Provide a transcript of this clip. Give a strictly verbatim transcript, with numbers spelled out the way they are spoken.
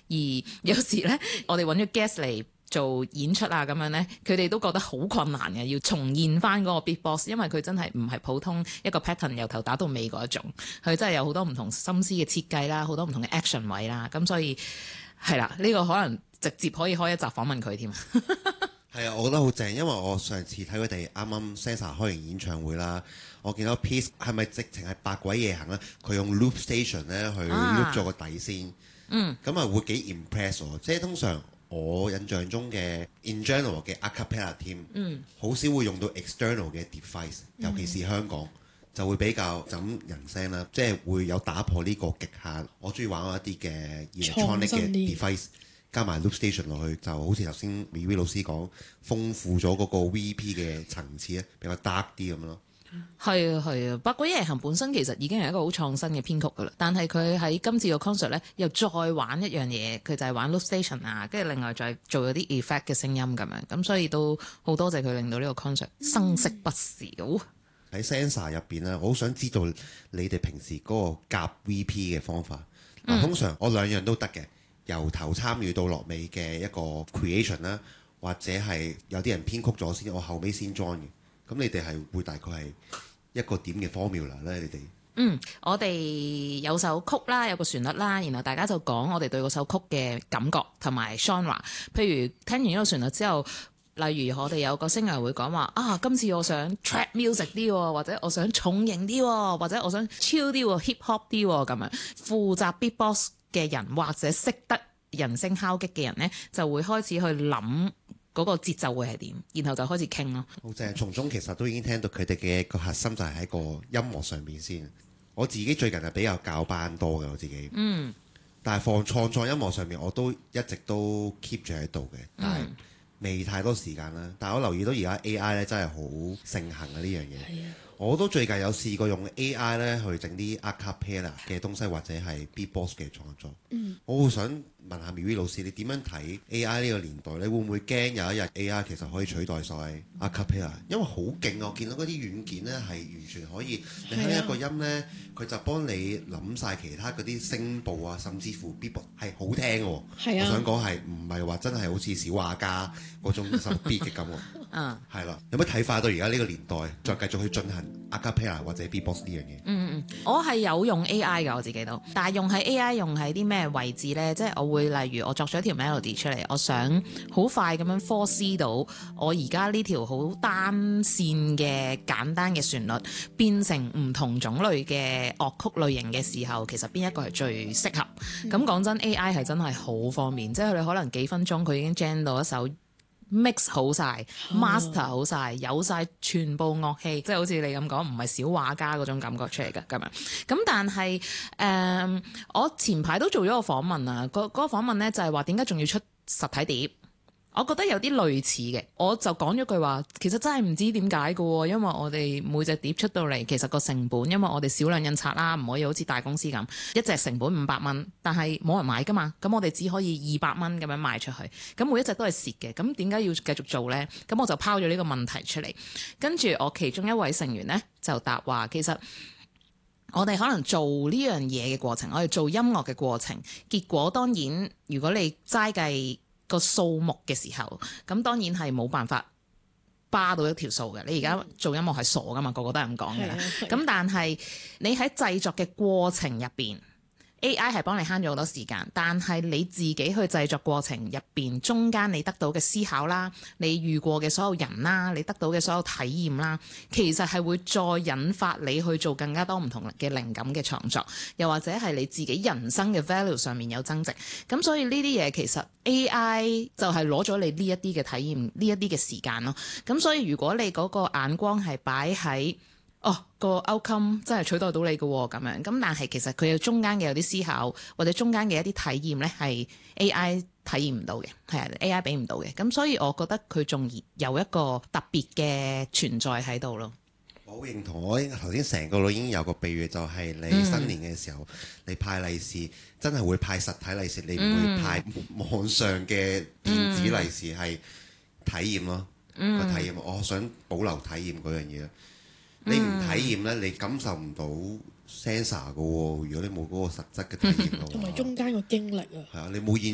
而有時咧，我哋揾咗 guest 嚟做演出啊咁樣咧，佢哋都覺得好困難嘅，要重現翻嗰個 beatbox，因為佢真係唔係普通一個 pattern 由頭打到尾嗰一種，佢真係有好多唔同心思嘅設計啦，好多唔同嘅 action 位啦，咁所以係啦，呢、這個可能直接可以開一集訪問佢添。 係啊，我覺得好正，因為我上次睇佢哋啱啱 Sansa 開完演唱會啦，我見到 Peace 係咪直情係百鬼夜行咧？佢用 loop station 咧去 loop 咗個底先，嗯，咁啊會幾 impress 喎。即係通常我印象中嘅 in general 嘅 a cappella team，嗯，好少會用到 external 嘅 device，尤其是香港、嗯、就會比較就咁人聲啦，即係會有打破呢個極限。我中意玩一啲嘅 electronic 嘅 device。加埋 loop station 落去，就好似頭先 Miri 老師講，豐富咗嗰個 V P 嘅層次咧，比較 dark 啲咁咯。 係啊係啊，百鬼夜行本身其實已經係一個好創新嘅編曲噶啦，但係佢喺今次個 concert 咧又再玩一樣嘢，佢就係玩 loop station 啊，跟住另外再做咗啲 effect 嘅聲音咁樣，咁所以都好多謝佢令到呢個 concert 生色不少。 喺 Sansa 入邊咧，我好想知道你哋平時嗰個夾 V P 嘅方法。嗱、嗯，通常我兩樣都得嘅。由頭參與到落尾嘅一個 creation 啦，或者係有啲人編曲咗先，我後尾先 join 嘅。咁你哋係會大概係一個點嘅 formula 咧？你哋嗯，我哋有首曲啦，有個旋律啦，然後大家就講我哋對嗰首曲嘅感覺同埋 genre。譬如聽完呢個旋律之後，例如我哋有個 singer 會講話啊，今次我想 trap music 啲，或者我想重型啲，或者我想 chill 啲 hip hop 啲咁樣。負責 beatbox嘅人或者識得人聲敲擊嘅人呢，就會開始去諗嗰個節奏會係點，然後就開始傾咯。 好正，從中其實都已經聽到佢哋嘅個核心就係喺個音樂上面先。我自己最近係比較教班多嘅我自己，嗯，但係放創作音樂上面我都一直都 keep 住喺度嘅，但係未太多時間啦。但係我留意到而家 A I 咧真係好盛行啊呢樣嘢。係啊。我都最近有試過用 A I 咧去整啲 a cappella 嘅東西或者係 beatbox 嘅創作。嗯，我會想問下 Miri 老師，你點樣睇 A I 呢個年代？你會唔會驚有一日 A I 其實可以取代晒 a cappella？因為好勁啊！我見到嗰啲軟件咧係完全可以，你喺一個音咧，佢就幫你諗晒其他嗰啲聲部啊，甚至乎 beatbox 係好聽喎。係啊，我想講係唔係話真係好似小畫家嗰種手 beat 嘅感覺？嗯，係啦。有乜睇法到而家呢個年代再繼續去進行 a cappella 或者 beatbox 呢樣嘢？嗯嗯， 我係有用 A I 㗎，我自己都，但係用喺 A I 用喺啲咩位置咧？即係我會例如我作咗一條 melody 出嚟，我想好快咁樣 force 到我而家呢條好單線嘅簡單嘅旋律變成唔同種類嘅樂曲類型嘅時候，其實邊一個係最適合？咁講、嗯、真 A I 係真係好方便，即係佢哋可能幾分鐘佢已經 gen 到一首 mix 好晒、哦、master 好晒，有晒全部樂器，即係好似你咁講，唔係小畫家嗰種感覺出嚟嘅咁樣。咁但係誒、呃，我前排都做咗個訪問啊，嗰、嗰個訪問咧就係話點解仲要出實體碟？我覺得有啲類似嘅，我就講咗句話，其實真係唔知點解嘅，因為我哋每隻碟出到嚟，其實個成本，因為我哋少量印刷啦，唔可以好似大公司咁，一隻成本五百蚊，但係冇人買噶嘛，咁我哋只可以二百蚊咁樣賣出去，咁每一隻都係蝕嘅，咁點解要繼續做呢？咁我就拋咗呢個問題出嚟，跟住我其中一位成員呢，就答話，其實我哋可能做呢樣嘢嘅過程，我哋做音樂嘅過程，結果當然如果你齋計個數目嘅時候，咁當然係冇辦法巴到一條數嘅。你而家做音樂係傻噶嘛，個個都係咁講嘅。咁但係你喺製作嘅過程入邊，A I 係幫你慳咗好多時間，但係你自己去製作過程入邊，中間你得到嘅思考啦，你遇過嘅所有人啦，你得到嘅所有體驗啦，其實係會再引發你去做更加多唔同嘅靈感嘅創作，又或者係你自己人生嘅 value 上面有增值。咁所以呢啲嘢其實 A I 就係攞咗你呢一啲嘅體驗，呢一啲嘅時間咯。咁所以如果你嗰個眼光係擺喺哦，個 outcome 真係取代到你嘅喎，咁樣咁，但係其實佢有中間嘅有啲思考，或者中間嘅一啲體驗咧，係 A I 體驗唔到嘅，係啊 A I 俾唔到嘅，咁所以我覺得佢仲有一個特別嘅存在喺度咯。 我好認同，我頭先成個腦已經有個比喻，就係你新年嘅時候，嗯、你派利是真係會派實體利是，你唔會派網上嘅電子利是，係體驗咯，嗯、個體驗。我想保留體驗嗰樣嘢。你唔體驗咧，你感受唔到 sensor 嘅喎。如果你冇嗰個實質嘅體驗嘅話， 同埋中間個經歷啊， 係啊，你冇現